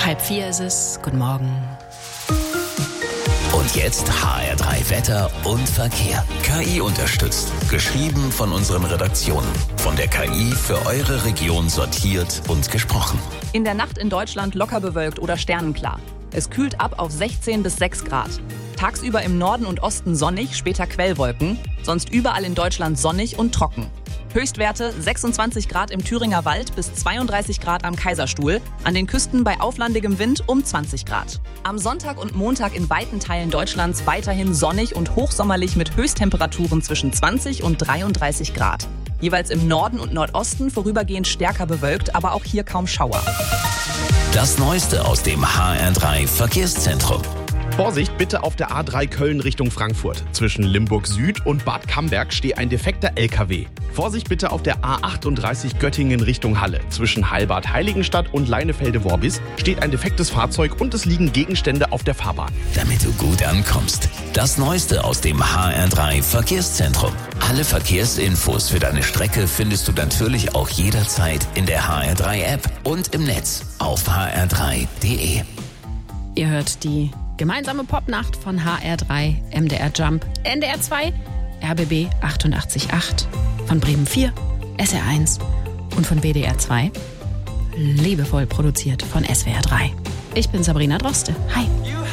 3:30 ist es. Guten Morgen. Und jetzt HR3 Wetter und Verkehr. KI unterstützt. Geschrieben von unseren Redaktionen. Von der KI für eure Region sortiert und gesprochen. In der Nacht in Deutschland locker bewölkt oder sternenklar. Es kühlt ab auf 16 bis 6 Grad. Tagsüber im Norden und Osten sonnig, später Quellwolken. Sonst überall in Deutschland sonnig und trocken. Höchstwerte 26 Grad im Thüringer Wald bis 32 Grad am Kaiserstuhl. An den Küsten bei auflandigem Wind um 20 Grad. Am Sonntag und Montag in weiten Teilen Deutschlands weiterhin sonnig und hochsommerlich mit Höchsttemperaturen zwischen 20 und 33 Grad. Jeweils im Norden und Nordosten vorübergehend stärker bewölkt, aber auch hier kaum Schauer. Das Neueste aus dem HR3 Verkehrszentrum. Vorsicht bitte auf der A3 Köln Richtung Frankfurt. Zwischen Limburg Süd und Bad Camberg steht ein defekter LKW. Vorsicht bitte auf der A38 Göttingen Richtung Halle. Zwischen Heilbad Heiligenstadt und Leinefelde-Worbis steht ein defektes Fahrzeug und es liegen Gegenstände auf der Fahrbahn. Damit du gut ankommst. Das Neueste aus dem HR3 Verkehrszentrum. Alle Verkehrsinfos für deine Strecke findest du natürlich auch jederzeit in der HR3 App und im Netz auf hr3.de. Ihr hört die gemeinsame Popnacht von HR3, MDR Jump, NDR 2, RBB 88.8, von Bremen 4, SR 1 und von WDR 2. Liebevoll produziert von SWR 3. Ich bin Sabrina Droste. Hi.